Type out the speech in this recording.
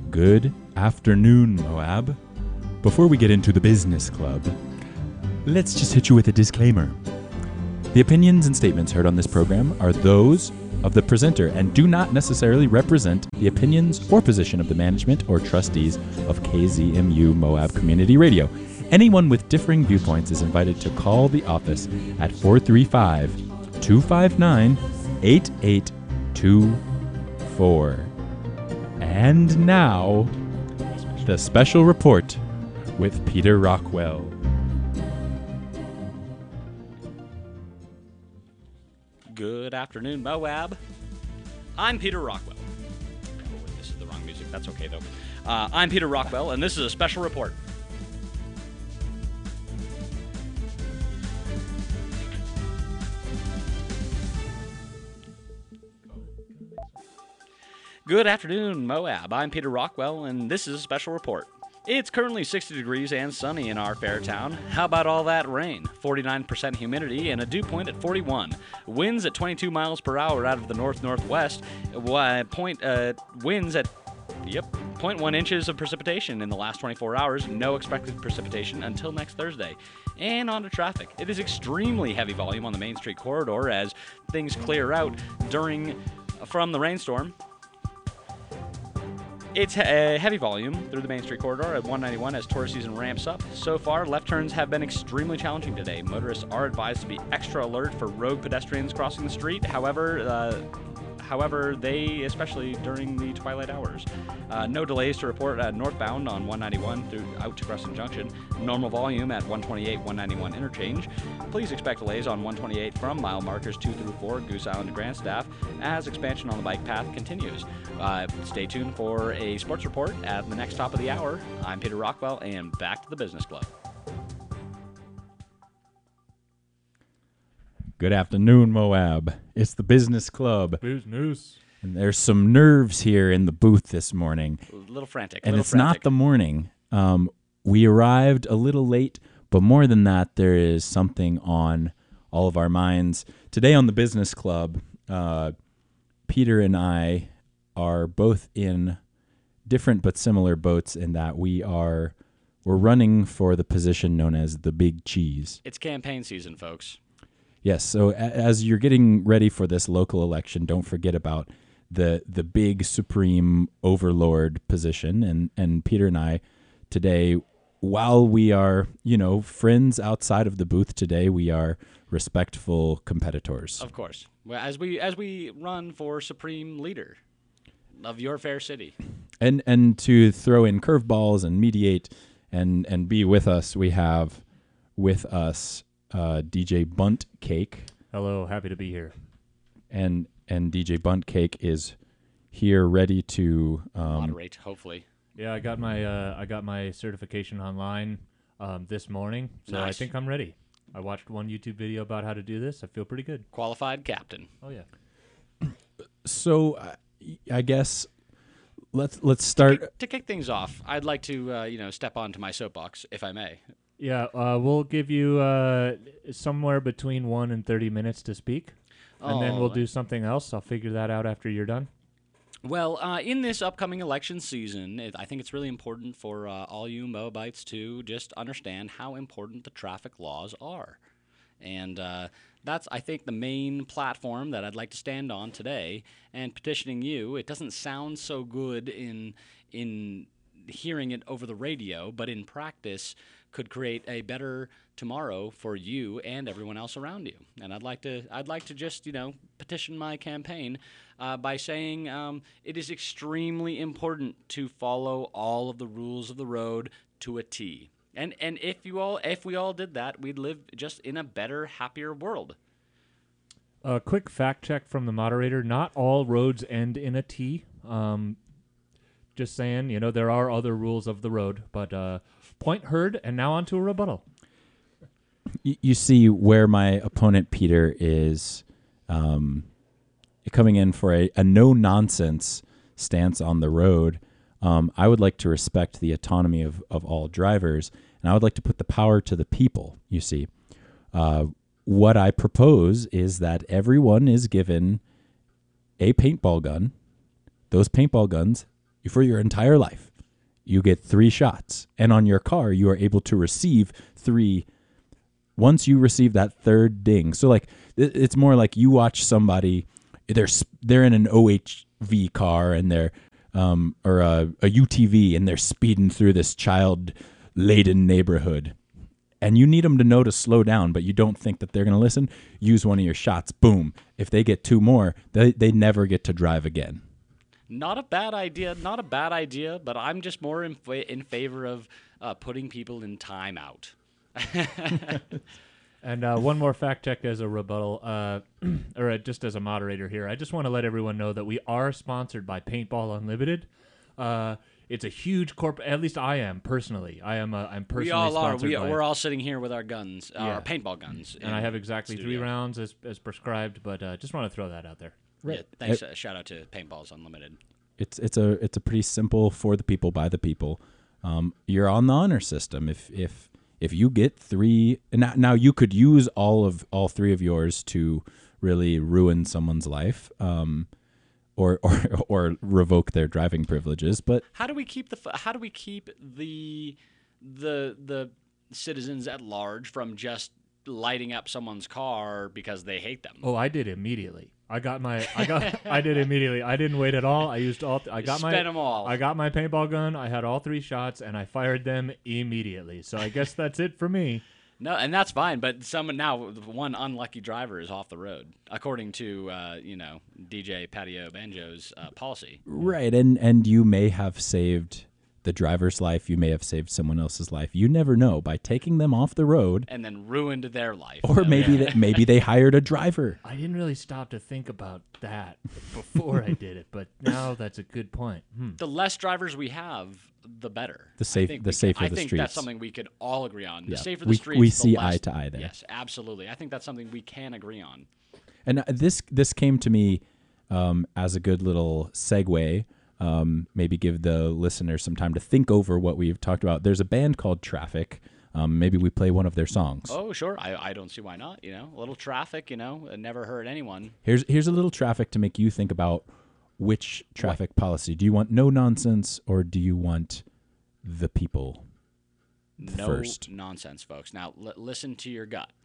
Good afternoon, Moab. Before we get into the business club, let's just hit you with a disclaimer. The opinions and statements heard on this program are those of the presenter and do not necessarily represent the opinions or position of the management or trustees of KZMU Moab Community Radio. Anyone with differing viewpoints is invited to call the office at 435-259-8824. And now, the special report with Peter Rockwell. Good afternoon, Moab. I'm Peter Rockwell. Oh, this is the wrong music. That's okay, though. I'm Peter Rockwell, and this is a special report. Good afternoon, Moab. I'm Peter Rockwell, and this is a special report. It's currently 60 degrees and sunny in our fair town. How about all that rain? 49% humidity and a dew point at 41. Winds at 22 miles per hour out of the north-northwest. Winds at 0.1 inches of precipitation in the last 24 hours. No expected precipitation until next Thursday. And on to traffic. It is extremely heavy volume on the Main Street corridor as things clear out from the rainstorm. It's a heavy volume through the Main Street corridor at 191 as tourist season ramps up. So far, left turns have been extremely challenging today. Motorists are advised to be extra alert for rogue pedestrians crossing the street. However, they, especially during the twilight hours. No delays to report northbound on 191 through out to Crescent Junction. Normal volume at 128-191 interchange. Please expect delays on 128 from mile markers 2 through 4, Goose Island to Grandstaff, as expansion on the bike path continues. Stay tuned for a sports report at the next top of the hour. I'm Peter Rockwell, and back to the Business Club. Good afternoon, Moab. It's the Business Club. Business. And there's some nerves here in the booth this morning. A little frantic. And it's not the morning. We arrived a little late, but more than that, there is something on all of our minds. Today on the Business Club, Peter and I are both in different but similar boats in that we're running for the position known as the Big Cheese. It's campaign season, folks. Yes, so as you're getting ready for this local election, don't forget about the big supreme overlord position. And Peter and I today, while we are, friends outside of the booth today, we are respectful competitors. Of course. Well, as we run for supreme leader of your fair city. And to throw in curveballs and mediate and be with us, we have with us DJ Bunt Cake. Hello, happy to be here. And DJ Bunt Cake is here ready to moderate, hopefully. Yeah, I got my certification online this morning, so nice. I think I'm ready. I watched one YouTube video about how to do this. I feel pretty good. Qualified captain. Oh yeah. So I guess let's start to kick things off. I'd like to step onto my soapbox, if I may. Yeah, we'll give you somewhere between 1 and 30 minutes to speak, and then we'll do something else. I'll figure that out after you're done. Well, in this upcoming election season, I think it's really important for all you Moabites to just understand how important the traffic laws are. And that's, I think, the main platform that I'd like to stand on today. And petitioning you, it doesn't sound so good in hearing it over the radio, but in practice could create a better tomorrow for you and everyone else around you. And I'd like to just petition my campaign by saying it is extremely important to follow all of the rules of the road to a T. And if we all did that, we'd live just in a better, happier world. A quick fact check from the moderator: not all roads end in a T. Just saying, there are other rules of the road, but point heard, and now on to a rebuttal. You see where my opponent, Peter, is coming in for a no-nonsense stance on the road. I would like to respect the autonomy of all drivers, and I would like to put the power to the people, you see. What I propose is that everyone is given a paintball gun. Those paintball guns for your entire life, you get 3 shots. And on your car, you are able to receive 3 once you receive that third ding. So like it's more like you watch somebody, they're in an OHV car and they're or a UTV and they're speeding through this child-laden neighborhood. And you need them to know to slow down, but you don't think that they're going to listen. Use one of your shots. Boom. If they get 2 more, they never get to drive again. Not a bad idea. Not a bad idea, but I'm just more in favor of putting people in timeout. And one more fact check as a rebuttal, or just as a moderator here. I just want to let everyone know that we are sponsored by Paintball Unlimited. It's a huge at least I am personally. I'm personally We all are. sponsored by We're all sitting here with our guns, our paintball guns. and I have exactly studio. 3 rounds as prescribed, but just want to throw that out there. Right. Yeah, thanks. Shout out to Paintballs Unlimited. It's a pretty simple for the people by the people. You're on the honor system. If you get 3, and now you could use all 3 of yours to really ruin someone's life, or revoke their driving privileges. But how do we keep the citizens at large from just lighting up someone's car because they hate them? Oh, I did immediately. I did immediately. I didn't wait at all. I used all. I got spent them all. I got my paintball gun. I had all 3 shots, and I fired them immediately. So I guess that's it for me. No, and that's fine. But one unlucky driver is off the road, according to DJ Patio Banjo's policy. Right, and you may have saved the driver's life. You may have saved someone else's life. You never know by taking them off the road, and then ruined their life. Or maybe they hired a driver. I didn't really stop to think about that before I did it, but now that's a good point. The less drivers we have, the better. The safer the streets. I think that's something we could all agree on. The safer the we, streets, we the see less, eye to eye there. Yes, absolutely. I think that's something we can agree on. And this came to me as a good little segue. Maybe give the listeners some time to think over what we've talked about. There's a band called Traffic. Maybe we play one of their songs. Oh, sure. I don't see why not. A little Traffic. Never hurt anyone. Here's a little Traffic to make you think about which traffic policy. Do you want no nonsense or do you want the people no first? Nonsense, folks. Now listen to your gut.